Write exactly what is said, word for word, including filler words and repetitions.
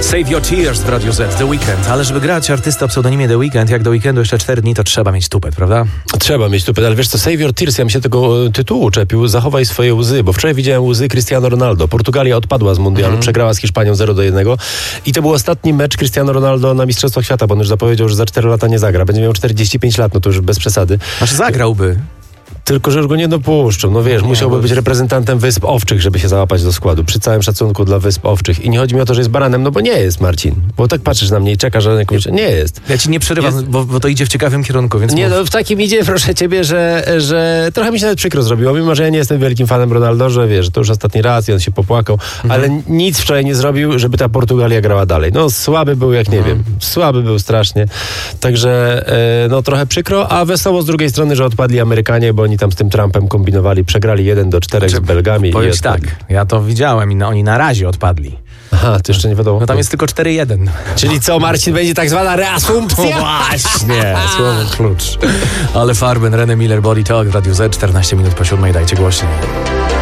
Save Your Tears w Radiu Z, The Weeknd. Ale żeby grać artysta o pseudonimie The Weeknd, jak do weekendu jeszcze cztery dni, to trzeba mieć tupet, prawda? Trzeba mieć tupet, ale wiesz co, Save Your Tears, ja mi się tego e, tytułu czepił, zachowaj swoje łzy, bo wczoraj widziałem łzy Cristiano Ronaldo. Portugalia odpadła z mundialu, mm. przegrała z Hiszpanią zero do jednego i to był ostatni mecz Cristiano Ronaldo na Mistrzostwach Świata, bo on już zapowiedział, że za cztery lata nie zagra. Będzie miał czterdzieści pięć lat, no to już bez przesady. Aż zagrałby. Tylko, że już go nie dopuszczą. No wiesz, nie, musiałby bo... być reprezentantem Wysp Owczych, żeby się załapać do składu. Przy całym szacunku dla Wysp Owczych. I nie chodzi mi o to, że jest baranem, no bo nie jest, Marcin. Bo tak patrzysz na mnie i czekasz, że jakąś... nie jest. Ja ci nie przerywam, jest... bo, bo to idzie w ciekawym kierunku, więc... Nie, mów. no w takim idzie, proszę ciebie, że, że trochę mi się nawet przykro zrobiło, mimo że ja nie jestem wielkim fanem Ronaldo, że wiesz, to już ostatni raz i on się popłakał, mhm. ale nic wczoraj nie zrobił, żeby ta Portugalia grała dalej. No słaby był, jak nie mhm. wiem. Słaby był strasznie. Także e, no trochę przykro, a wesoło z drugiej strony, że odpadli Amerykanie, bo oni tam z tym Trumpem kombinowali, przegrali jeden do czterech znaczy, z Belgami. Powiedz i tak, ja to widziałem i na, oni na razie odpadli. Aha, to jeszcze nie wiadomo. No tam jest tylko cztery jeden. Czyli co, Marcin, będzie tak zwana reasumpcja? O właśnie, słowo klucz. Ale Farben, René Miller, Body Talk w Radiu Z, czternaście minut po siódmej, dajcie głośniej.